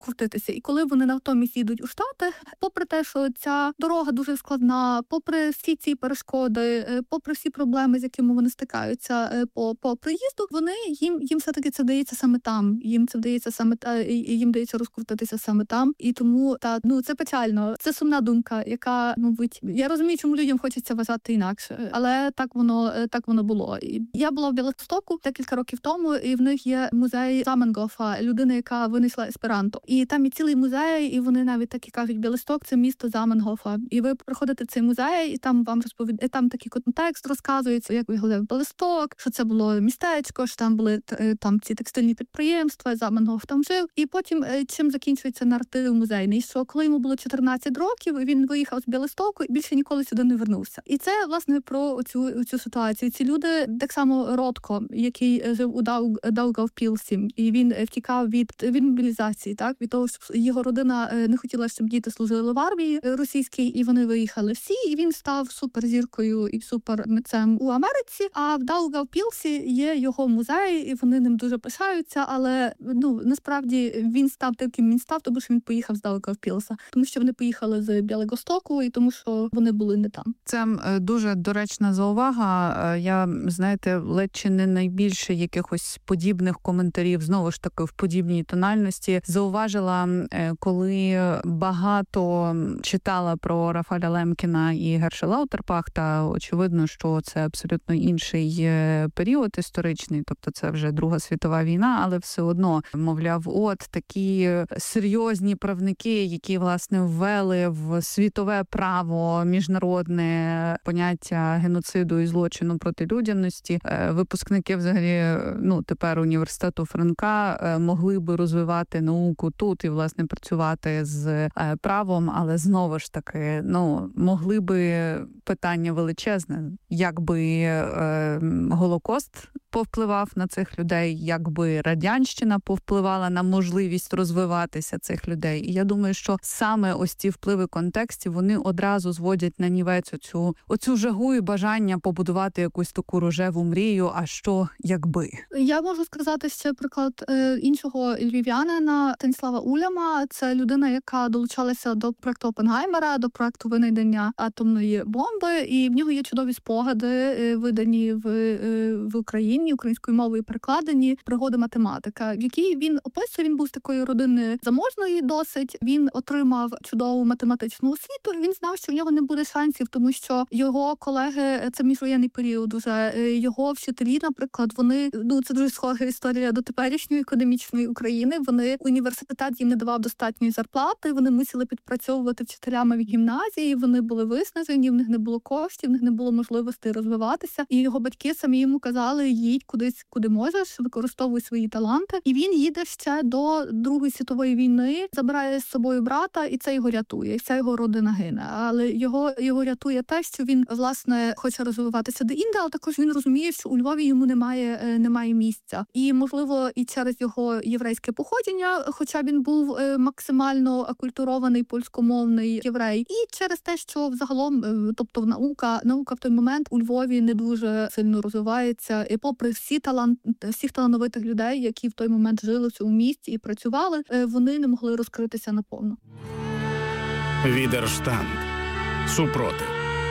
розкрутитися. І коли вони натомість їдуть у Штати, попри те, що ця дорога дуже складна, попри всі ці перешкоди, попри всі проблеми, з якими вони стикаються по приїзду, їм все-таки це вдається саме там. Їм це вдається їм вдається розкрутитися саме там. І тому це печально. Це сумна думка, яка, мабуть, я розумію, чому людям хочеться вважати інакше, але так воно було. Я була в Білостоку декілька років тому, і в них є музей Заменгофа, людина, яка винайшла есперанто. І там є цілий музей, і вони навіть так і кажуть, Білосток – це місто Заменгофа. І ви приходите в цей музей, і там вам розповідають, там такий контекст розказується, як виглядав Білосток, що це було містечко, що там були ці текстильні підприємства, Заменгоф там жив. І потім, чим закінчується наратив музейний, що коли йому було 14 років, він виїхав з Білостоку і більше ніколи сюди не вернувся. І це, власне, про цю ситуацію. Ці люди, так само Родко, який жив у Даугавпілсі, і він втікав від мобілізації, так, від того, що його родина не хотіла, щоб діти служили в армії російській, і вони виїхали всі, і він став суперзіркою і супермитцем у Америці, а в Даугавпілсі є його музей, і вони ним дуже пишаються, але, насправді він став таким, він став, тому що він поїхав з Даугавпілса, тому що вони поїхали з Білогостоку, і тому що вони були не там. Це дуже доречна заувага. Я, знаєте, ледь чи не найбільше якихось подібних коментарів, знову ж таки, в подібній тональності зауважила, коли багато читала про Рафаеля Лемкіна і Герша Лаутерпахта. Очевидно, що це абсолютно інший період історичний, тобто це вже Друга світова війна, але все одно, мовляв, от такі серйозні правники, які, власне, ввели в світове право міжнародне поняття геноциду і злочину проти людяності. Випускники, взагалі, тепер університету Франка могли би розвивати науку тут і, власне, працювати з правом, але знову ж таки, могли би, питання величезне, якби Голокост повпливав на цих людей, якби Радянщина повпливала на можливість розвиватися цих людей. І я думаю, що саме ось ці впливи контекстів, вони одразу зводять на нівець оцю жагу і бажання побудувати якусь таку рожеву мрію, а що якби. Я можу сказати ще приклад іншого львів'янина Станіслава Уляма. Це людина, яка долучалася до проекту Оппенгеймера, до проекту винайдення атомної бомби, і в нього є чудові спогади, видані в Україні, українською мовою перекладені, «Пригоди математика», в якій він описує, він був з такої родини заможної досить, він отримав чудову математичну освіту, він знав, що в нього не буде шансів, тому що його колеги, це міжвоєнний період уже, його вчителі, наприклад, вони, це дуже схожа історія до теперішньої академічної України, університет їм не давав достатньої зарплати, вони мусили підпрацьовувати вчителями в гімназії, вони були виснажені, в них не було коштів, в них не було можливості розвиватися, і його батьки самі йому казали, їдь кудись, куди можеш, використовуй свої таланти. І він їде ще до Другої світової війни, забирає з собою брата, і це його рятує, і вся його родина гине. Але його рятує те, що він, власне, хоче розвиватися де-інде, але також він розуміє, що у Львові йому немає місця. І, можливо, і через його єврейське походження, хоча він був максимально акультурований польськомовний єврей, і через те, що взагалом, тобто наука в той момент у Львові не дуже сильно розвивається, і попри всіх талановитих людей, які в той момент жили в цьому місті і працювали, вони не могли розкритися наповну. Відерштанд. Супротив.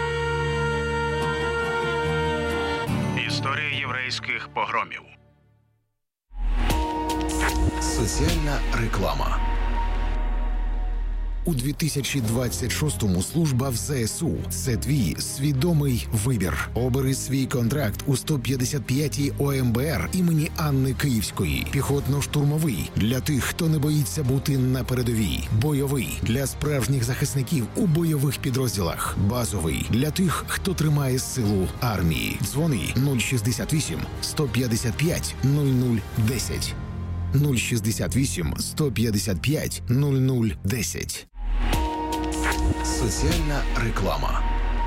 Історія єврейських погромів. Соціальна реклама. У 2026-му служба в ЗСУ – це твій свідомий вибір. Обери свій контракт у 155-й ОМБР імені Анни Київської. Піхотно-штурмовий – для тих, хто не боїться бути на передовій. Бойовий – для справжніх захисників у бойових підрозділах. Базовий – для тих, хто тримає силу армії. Дзвони 068 155 0010. 068 155 0010. Соціальна реклама.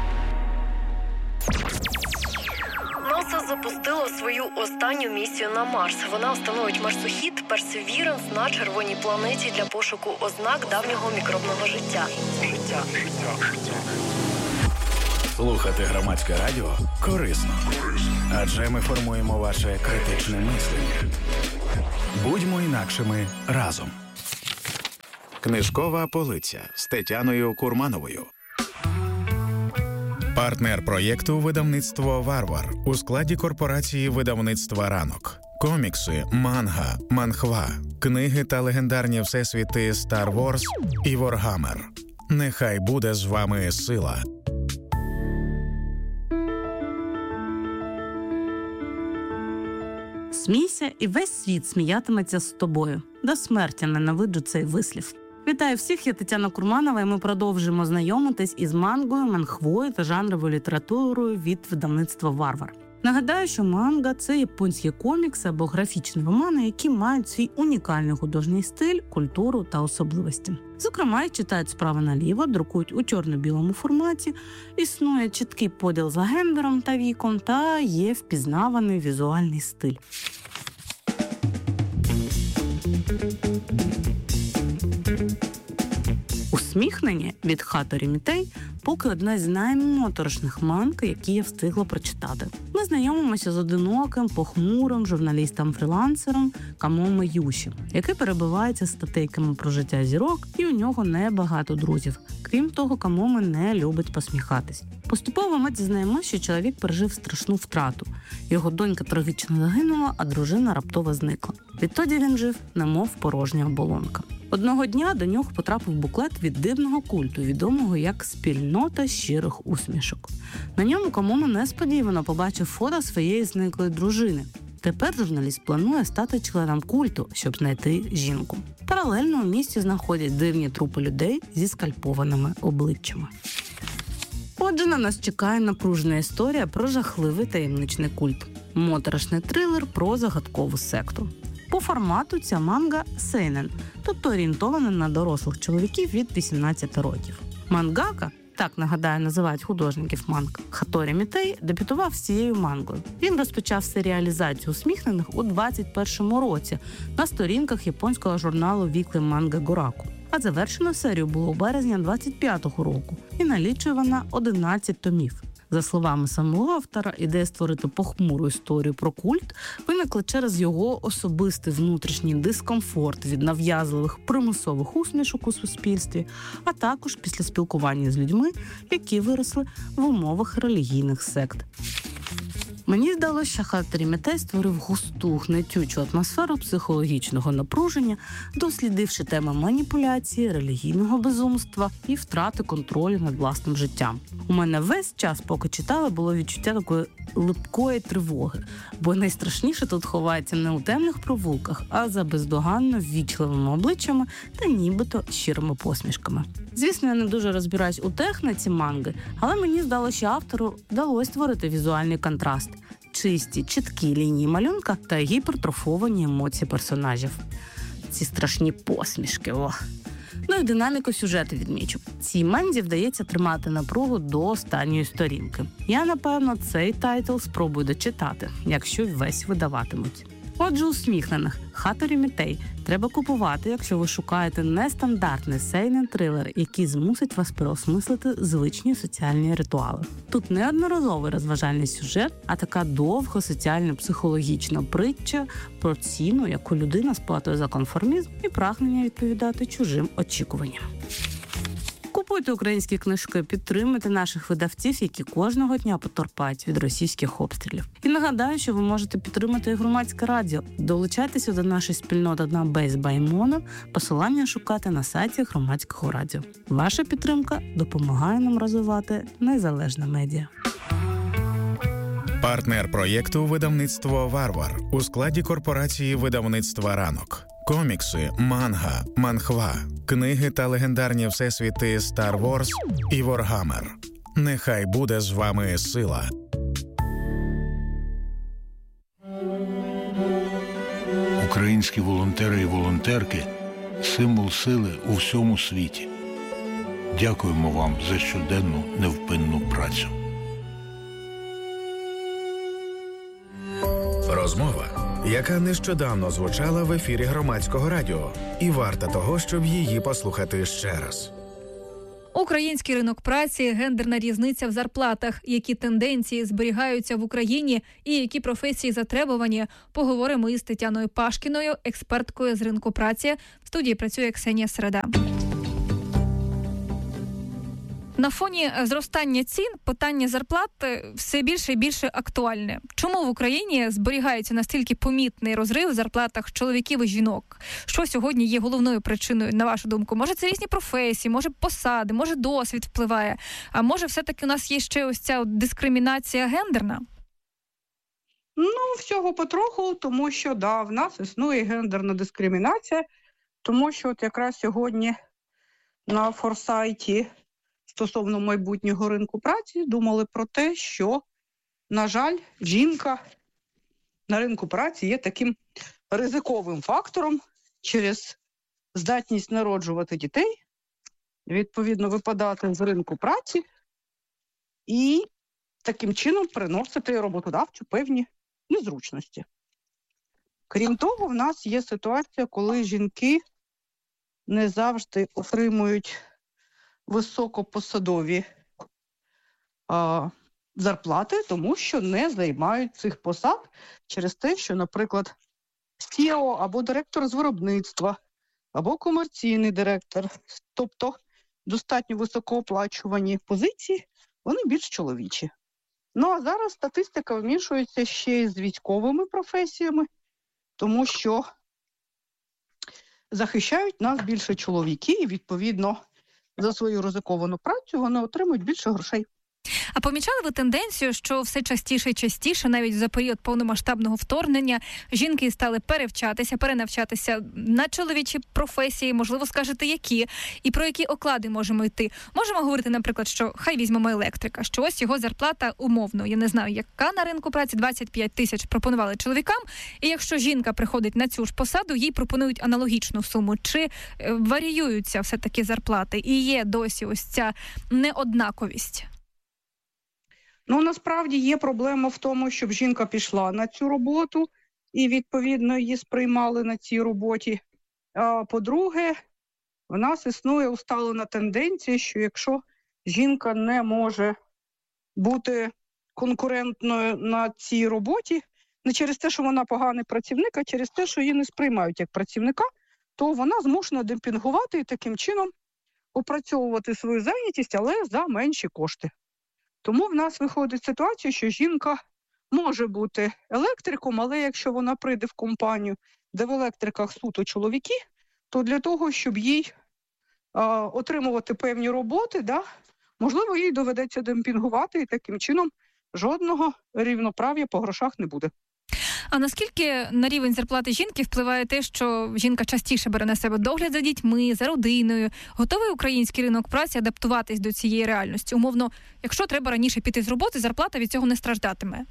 НАСА запустило свою останню місію на Марс. Вона встановить марсохід Perseverance на червоній планеті для пошуку ознак давнього мікробного життя. Слухати громадське радіо корисно. Адже ми формуємо ваше критичне мислення. Будьмо інакшими разом. Книжкова полиця з Тетяною Курмановою. Партнер проєкту «Видавництво Варвар» у складі корпорації видавництва «Ранок». Комікси, манга, манхва, книги та легендарні всесвіти Star Wars і Warhammer. Нехай буде з вами сила. Смійся, і весь світ сміятиметься з тобою. До смерті ненавиджу цей вислів. Вітаю всіх, я Тетяна Курманова, і ми продовжуємо знайомитись із мангою, манхвою та жанровою літературою від видавництва «Варвар». Нагадаю, що манга – це японські комікси або графічні романи, які мають свій унікальний художній стиль, культуру та особливості. Зокрема, їх читають справа наліво, друкують у чорно-білому форматі, існує чіткий поділ за гендером та віком, та є впізнаваний візуальний стиль. «Усміхнені» від Хаторі Мітей поки одна з наймоторошних манг, які я встигла прочитати. Ми знайомимося з одиноким, похмурим журналістом-фрілансером Камоме Юші, який перебивається статейками про життя зірок, і у нього небагато друзів. Крім того, Камоме не любить посміхатись. Поступово ми дізнаємося, що чоловік пережив страшну втрату. Його донька трагічно загинула, а дружина раптово зникла. Відтоді він жив, немов порожня оболонка. Одного дня до нього потрапив буклет від дивного культу, відомого як «Спільнота щирих усмішок». На ньому Камоме несподівано побачив фото своєї зниклої дружини. Тепер журналіст планує стати членом культу, щоб знайти жінку. Паралельно у місті знаходять дивні трупи людей зі скальпованими обличчями. Отже, на нас чекає напружена історія про жахливий таємничний культ. Моторошний трилер про загадкову секту. По формату ця манга сейнен, тобто орієнтована на дорослих чоловіків від 18 років. Мангака, так, нагадаю, називають художників манг, Хаторі Мітей, дебютував з цією мангою. Він розпочав серіалізацію «Усміхнених» у 21-му році на сторінках японського журналу Weekly Manga Goraku. А завершено серію було у березні 25-го року і налічує вона 11 томів. За словами самого автора, ідея створити похмуру історію про культ виникла через його особистий внутрішній дискомфорт від нав'язливих примусових усмішок у суспільстві, а також після спілкування з людьми, які виросли в умовах релігійних сект. Мені здалося, що Хаторі Мітей створив густу, гнетючу атмосферу психологічного напруження, дослідивши теми маніпуляції, релігійного безумства і втрати контролю над власним життям. У мене весь час, поки читала, було відчуття такої липкої тривоги, бо найстрашніше тут ховається не у темних провулках, а за бездоганно ввічливими обличчями та нібито щирими посмішками. Звісно, я не дуже розбираюсь у техніці манги, але мені здалося, що автору вдалося створити візуальний контраст. Чисті, чіткі лінії малюнка та гіпертрофовані емоції персонажів. Ці страшні посмішки, Ну і динаміку сюжету відмічу. Цій манзі вдається тримати напругу до останньої сторінки. Я, напевно, цей тайтл спробую дочитати, якщо весь видаватимуть. Отже, «Усміхнених» Хаторі Мітей треба купувати, якщо ви шукаєте нестандартний сейнен-трилер, який змусить вас переосмислити звичні соціальні ритуали. Тут не одноразовий розважальний сюжет, а така довга соціально-психологічна притча про ціну, яку людина сплатує за конформізм і прагнення відповідати чужим очікуванням. Купуйте українські книжки, підтримуйте наших видавців, які кожного дня потерпають від російських обстрілів. І нагадаю, що ви можете підтримати і громадське радіо. Долучайтеся до нашої спільноти на Base by Mono, посилання шукати на сайті громадського радіо. Ваша підтримка допомагає нам розвивати незалежне медіа. Партнер проєкту «Видавництво Варвар» у складі корпорації видавництва «Ранок». Комікси, манга, манхва, книги та легендарні всесвіти Star Wars і Warhammer. Нехай буде з вами сила. Українські волонтери і волонтерки – символ сили у всьому світі. Дякуємо вам за щоденну невпинну працю. Розмова, яка нещодавно звучала в ефірі громадського радіо, і варта того, щоб її послухати ще раз. Український ринок праці, гендерна різниця в зарплатах, які тенденції зберігаються в Україні і які професії затребувані, поговоримо із Тетяною Пашкіною, експерткою з ринку праці. В студії працює Ксенія Середа. На фоні зростання цін питання зарплат все більше і більше актуальне. Чому в Україні зберігається настільки помітний розрив в зарплатах чоловіків і жінок? Що сьогодні є головною причиною, на вашу думку? Може, це різні професії, може, посади, може, досвід впливає? А може, все-таки у нас є ще ось ця дискримінація гендерна? Всього потроху, тому що, в нас існує гендерна дискримінація, тому що от якраз сьогодні на форсайті стосовно майбутнього ринку праці думали про те, що, на жаль, жінка на ринку праці є таким ризиковим фактором через здатність народжувати дітей, відповідно випадати з ринку праці і таким чином приносити роботодавцю певні незручності. Крім того, в нас є ситуація, коли жінки не завжди отримують високопосадові зарплати, тому що не займають цих посад через те, що, наприклад, CEO або директор з виробництва, або комерційний директор, тобто достатньо високооплачувані позиції, вони більш чоловічі. А зараз статистика вмішується ще й з військовими професіями, тому що захищають нас більше чоловіки і, відповідно, за свою ризиковану працю вони отримують більше грошей. А помічали ви тенденцію, що все частіше і частіше, навіть за період повномасштабного вторгнення, жінки стали перенавчатися на чоловічі професії, можливо, скажете, які, і про які оклади можемо йти? Можемо говорити, наприклад, що хай візьмемо електрика, що ось його зарплата умовно, я не знаю, яка на ринку праці, 25 тисяч пропонували чоловікам, і якщо жінка приходить на цю ж посаду, їй пропонують аналогічну суму. Чи варіюються все-таки зарплати? І є досі ось ця неоднаковість? Насправді є проблема в тому, щоб жінка пішла на цю роботу і, відповідно, її сприймали на цій роботі. По-друге, в нас існує усталена тенденція, що якщо жінка не може бути конкурентною на цій роботі, не через те, що вона поганий працівник, а через те, що її не сприймають як працівника, то вона змушена демпінгувати і таким чином опрацьовувати свою зайнятість, але за менші кошти. Тому в нас виходить ситуація, що жінка може бути електриком, але якщо вона прийде в компанію, де в електриках суто чоловіки, то для того, щоб їй отримувати певні роботи, можливо, їй доведеться демпінгувати, і таким чином жодного рівноправ'я по грошах не буде. А наскільки на рівень зарплати жінки впливає те, що жінка частіше бере на себе догляд за дітьми, за родиною? Готовий український ринок праці адаптуватись до цієї реальності? Умовно, якщо треба раніше піти з роботи, зарплата від цього не страждатиме?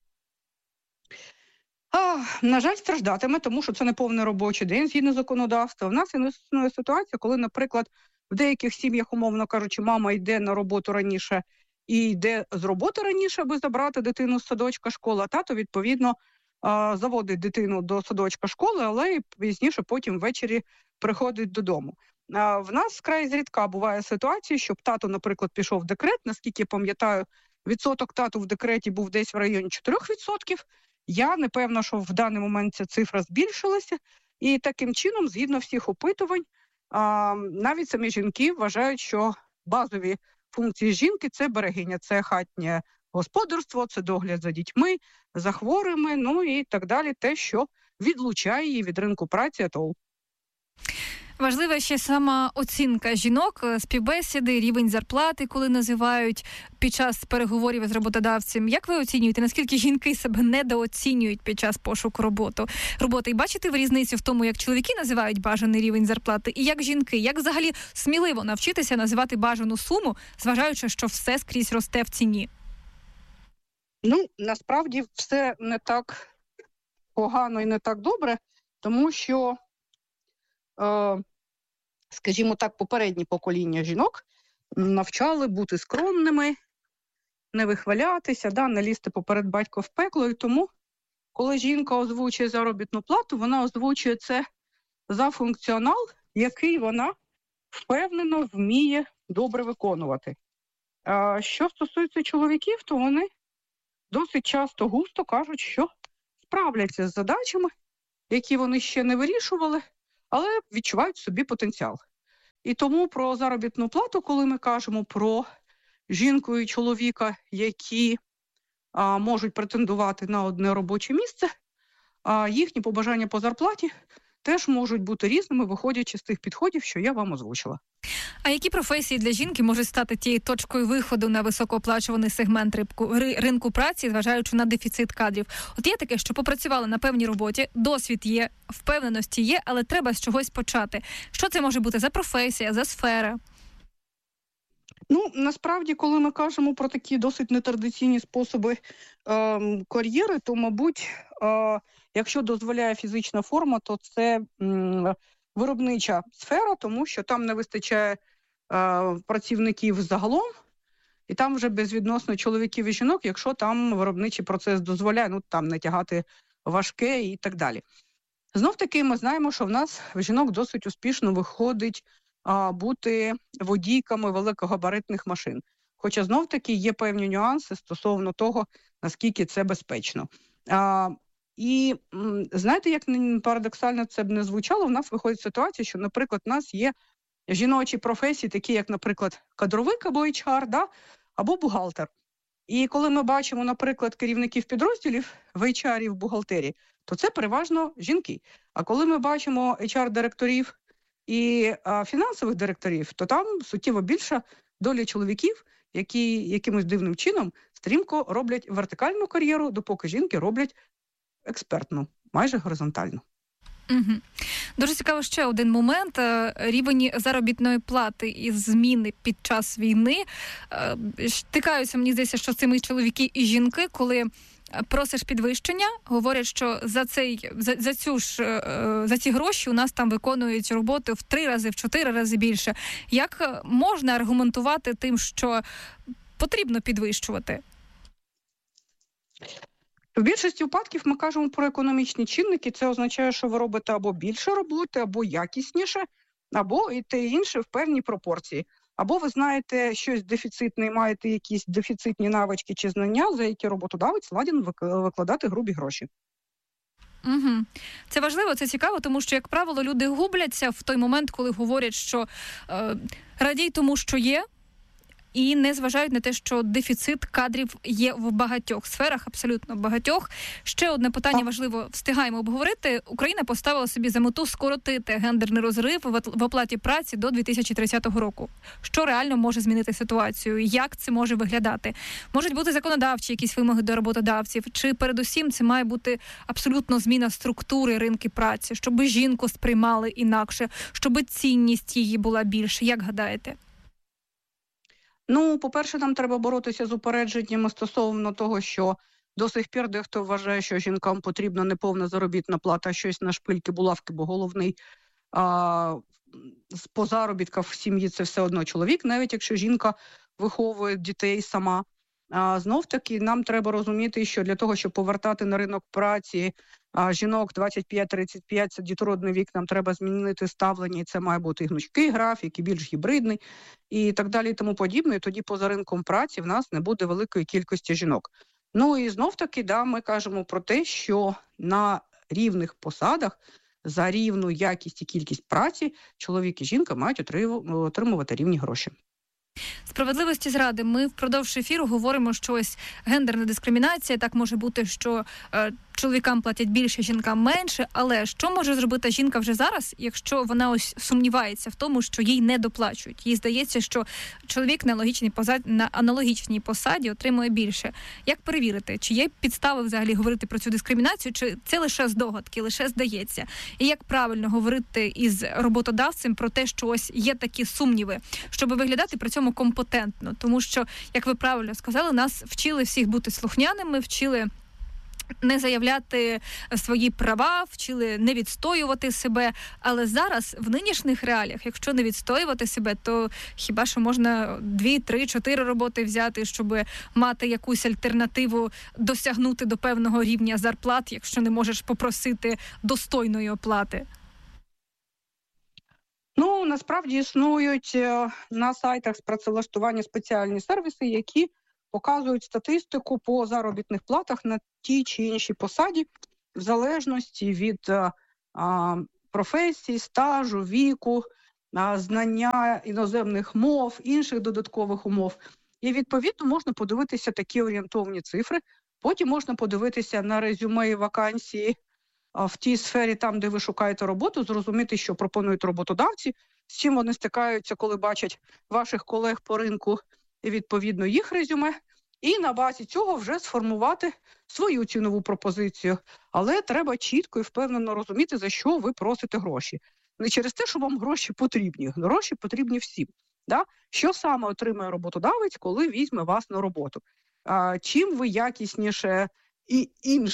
На жаль, страждатиме, тому що це не повний робочий день згідно законодавства. В нас існує ситуація, коли, наприклад, в деяких сім'ях, умовно кажучи, мама йде на роботу раніше і йде з роботи раніше, аби забрати дитину з садочка школи, а тато, відповідно, заводить дитину до садочка школи, але і пізніше потім ввечері приходить додому. В нас вкрай зрідка буває ситуація, щоб тато, наприклад, пішов в декрет. Наскільки я пам'ятаю, відсоток тату в декреті був десь в районі 4%. Я не певна, що в даний момент ця цифра збільшилася. І таким чином, згідно всіх опитувань, навіть самі жінки вважають, що базові функції жінки – це берегиня, це хатнє господарство, це догляд за дітьми, за хворими, і так далі, те, що відлучає її від ринку праці АТО. Важлива ще сама оцінка жінок, співбесіди, рівень зарплати, коли називають під час переговорів з роботодавцем. Як ви оцінюєте, наскільки жінки себе недооцінюють під час пошуку роботи? І бачите ви різницю в тому, як чоловіки називають бажаний рівень зарплати, і як жінки? Як взагалі сміливо навчитися називати бажану суму, зважаючи, що все скрізь росте в ціні? Насправді все не так погано і не так добре, тому що, скажімо так, попередні покоління жінок навчали бути скромними, не вихвалятися, не лізти поперед батька в пекло. І тому, коли жінка озвучує заробітну плату, вона озвучує це за функціонал, який вона впевнено вміє добре виконувати. Що стосується чоловіків, то вони досить часто густо кажуть, що справляться з задачами, які вони ще не вирішували, але відчувають в собі потенціал. І тому про заробітну плату, коли ми кажемо про жінку і чоловіка, які можуть претендувати на одне робоче місце, їхні побажання по зарплаті теж можуть бути різними, виходячи з тих підходів, що я вам озвучила. А які професії для жінки можуть стати тією точкою виходу на високооплачуваний сегмент ринку праці, зважаючи на дефіцит кадрів? От є таке, що попрацювали на певній роботі, досвід є, впевненості є, але треба з чогось почати. Що це може бути за професія, за сфера? Насправді, коли ми кажемо про такі досить нетрадиційні способи кар'єри, то, мабуть, якщо дозволяє фізична форма, то це виробнича сфера, тому що там не вистачає працівників загалом, і там вже безвідносно чоловіків і жінок, якщо там виробничий процес дозволяє, там не тягати важке і так далі. Знов-таки ми знаємо, що в нас в жінок досить успішно виходить бути водійками великогабаритних машин. Хоча знов-таки є певні нюанси стосовно того, наскільки це безпечно. І знаєте, як парадоксально це б не звучало, в нас виходить ситуація, що, наприклад, в нас є жіночі професії, такі як, наприклад, кадровик або HR, або бухгалтер. І коли ми бачимо, наприклад, керівників підрозділів в HR і в бухгалтерії, то це переважно жінки. А коли ми бачимо HR-директорів і фінансових директорів, то там суттєво більша доля чоловіків, які якимось дивним чином стрімко роблять вертикальну кар'єру, допоки жінки роблять експертну, майже горизонтальну. Угу. Дуже цікаво ще один момент. Рівень заробітної плати і зміни під час війни. Стикаються, мені здається, що цими чоловіки і жінки, коли просиш підвищення, говорять, що за ці гроші у нас там виконують роботи в 3 рази, в 4 рази більше. Як можна аргументувати тим, що потрібно підвищувати? В більшості випадків ми кажемо про економічні чинники. Це означає, що ви робите або більше роботи, або якісніше, або і те і інше в певній пропорції. Або ви знаєте щось дефіцитне і маєте якісь дефіцитні навички чи знання, за які роботодавець ладен викладати грубі гроші. Угу. Це важливо, це цікаво, тому що, як правило, люди губляться в той момент, коли говорять, що радій тому, що є, і не зважають на те, що дефіцит кадрів є в багатьох сферах, абсолютно багатьох. Ще одне питання важливо, встигаємо обговорити. Україна поставила собі за мету скоротити гендерний розрив в оплаті праці до 2030 року. Що реально може змінити ситуацію? Як це може виглядати? Можуть бути законодавчі якісь вимоги до роботодавців? Чи передусім це має бути абсолютно зміна структури ринку праці? Щоб жінку сприймали інакше? Щоб цінність її була більше? Як гадаєте? По-перше, нам треба боротися з упередженнями стосовно того, що до сих пір дехто вважає, що жінкам потрібна не повна заробітна плата, а щось на шпильки-булавки, бо головний по заробітках в сім'ї це все одно чоловік, навіть якщо жінка виховує дітей сама. Знов-таки нам треба розуміти, що для того, щоб повертати на ринок праці жінок 25-35, це дітородний вік, нам треба змінити ставлення, і це має бути і гнучкий графік, і більш гібридний, і так далі, і тому подібне. І тоді поза ринком праці в нас не буде великої кількості жінок. І знов-таки, ми кажемо про те, що на рівних посадах за рівну якість і кількість праці чоловік і жінка мають отримувати рівні гроші. Справедливості зради. Ми впродовж ефіру говоримо, що ось гендерна дискримінація, так може бути, що чоловікам платять більше, жінкам менше, але що може зробити жінка вже зараз, якщо вона ось сумнівається в тому, що їй не доплачують? Їй здається, що чоловік на аналогічній посаді отримує більше. Як перевірити, чи є підстави взагалі говорити про цю дискримінацію, чи це лише здогадки, лише здається? І як правильно говорити із роботодавцем про те, що ось є такі сумніви, щоб виглядати при цьому компетентно? Тому що, як ви правильно сказали, нас вчили всіх бути слухняними, вчили не заявляти свої права, вчили не відстоювати себе. Але зараз, в нинішніх реаліях, якщо не відстоювати себе, то хіба що можна 2, 3, 4 роботи взяти, щоб мати якусь альтернативу, досягнути до певного рівня зарплат, якщо не можеш попросити достойної оплати? Насправді існують на сайтах з працевлаштування спеціальні сервіси, які показують статистику по заробітних платах на тій чи іншій посаді, в залежності від професії, стажу, віку знання іноземних мов, інших додаткових умов. І, відповідно, можна подивитися такі орієнтовні цифри. Потім можна подивитися на резюме і вакансії в тій сфері, там, де ви шукаєте роботу, зрозуміти, що пропонують роботодавці, з чим вони стикаються, коли бачать ваших колег по ринку і, відповідно, їх резюме. І на базі цього вже сформувати свою цінову пропозицію. Але треба чітко і впевнено розуміти, за що ви просите гроші. Не через те, що вам гроші потрібні. Гроші потрібні всім. Да? Що саме отримає роботодавець, коли візьме вас на роботу? Чим ви якісніше і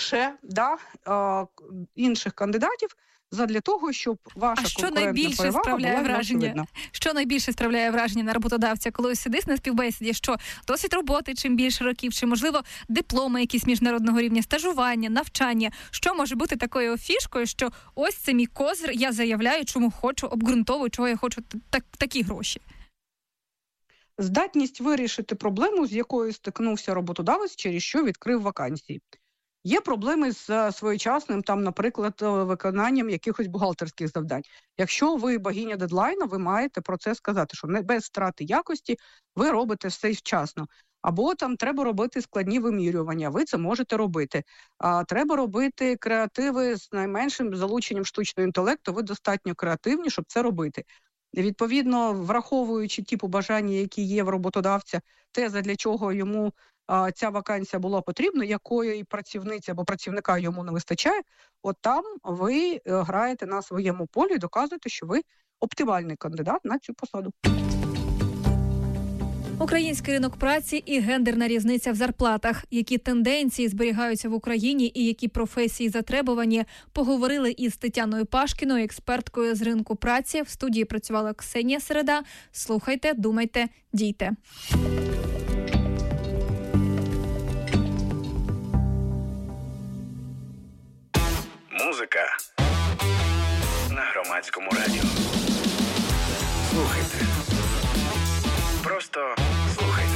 інших кандидатів, задля того, щоб ваша конкурентна перевага була очевидна. Що найбільше справляє враження на роботодавця, коли сидиш на співбесіді, що досвід роботи чим більше років, чи, можливо, дипломи якісь міжнародного рівня, стажування, навчання. Що може бути такою фішкою, що ось це мій козир, я заявляю, чому хочу, обґрунтовую, чого я хочу такі гроші? Здатність вирішити проблему, з якою стикнувся роботодавець, через що відкрив вакансії. Є проблеми з своєчасним, наприклад, виконанням якихось бухгалтерських завдань. Якщо ви богиня дедлайну, ви маєте про це сказати, що не без втрати якості ви робите все вчасно. Або треба робити складні вимірювання, ви це можете робити. Треба робити креативи з найменшим залученням штучного інтелекту, ви достатньо креативні, щоб це робити. Відповідно, враховуючи ті побажання, які є в роботодавця, те, задля чого йому ця вакансія була потрібна, якої працівниці або працівника йому не вистачає, от там ви граєте на своєму полі і доказуєте, що ви оптимальний кандидат на цю посаду. Український ринок праці і гендерна різниця в зарплатах. Які тенденції зберігаються в Україні і які професії затребувані, поговорили із Тетяною Пашкіною, експерткою з ринку праці. В студії працювала Ксенія Середа. Слухайте, думайте, дійте. Музика на Громадському радіо.